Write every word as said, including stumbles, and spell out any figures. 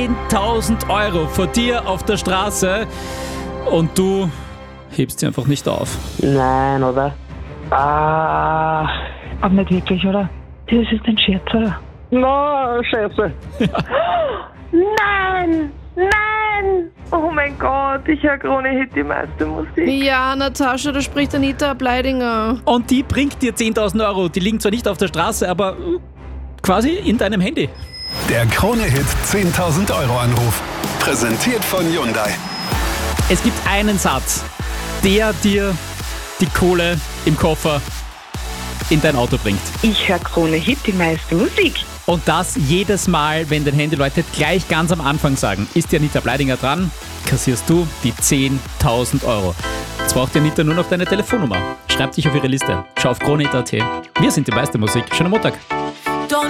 zehntausend Euro vor dir auf der Straße und du hebst sie einfach nicht auf. Nein, oder? Ah, Aber nicht wirklich, oder? Das ist ein Scherz, oder? no, scheiße. Nein! Nein! Oh mein Gott, ich höre Krone-Hit die meiste Musik. Ja, Natascha, da spricht Anita Ableidinger. Und die bringt dir zehntausend Euro. Die liegen zwar nicht auf der Straße, aber äh, quasi in deinem Handy. Der Krone-Hit zehntausend Euro Anruf. Präsentiert von Hyundai. Es gibt einen Satz, der dir die Kohle im Koffer in dein Auto bringt. Ich höre Krone-Hit die meiste Musik. Und das jedes Mal, wenn dein Handy läutet, gleich ganz am Anfang sagen. Ist die Anita Bleidinger dran, kassierst du die zehntausend Euro. Jetzt braucht die Anita nur noch deine Telefonnummer. Schreib dich auf ihre Liste. Schau auf krone punkt at. Wir sind die meiste Musik. Schönen Montag.